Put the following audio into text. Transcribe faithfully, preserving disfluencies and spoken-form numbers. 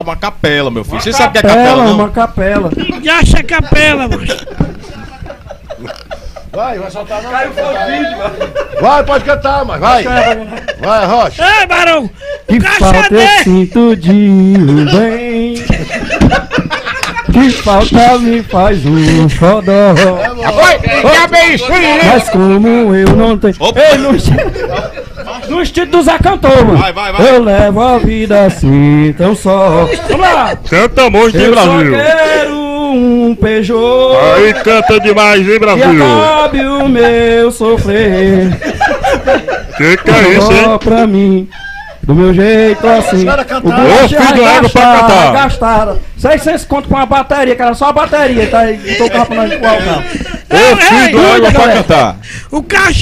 Uma capela, meu filho. Uma Você capela, sabe o que é capela, não? Uma capela. Que acha é capela, mano. Vai, vai soltar não. Caiu foi o vídeo, mano. Vai, pode cantar, mas vai. Vai, Rocha. Ei, Barão. Que O caixa falta eu dele. sinto de bem. Que falta me faz um xodó. Mas como eu não tenho. Opa. Ei, no, no estilo do Zé Cantor, mano. Vai, vai, vai. Eu levo a vida assim, tão só. Vamos lá! Canta muito, hein, Eu só Brasil? quero um Peugeot. Aí canta demais, hein, E Brasil? acabe o meu sofrer. Que que é isso, Só hein? pra mim. Do meu jeito assim. caras O cantaram. bolacha Ô, filho do é ego pra gastar, cantar. gastaram. seiscentos conto com uma bateria, que era só a bateria. Tá aí, botou o carro pra nós voar o carro. Ô, filho do Cuida, água pra galera. cantar. O caixa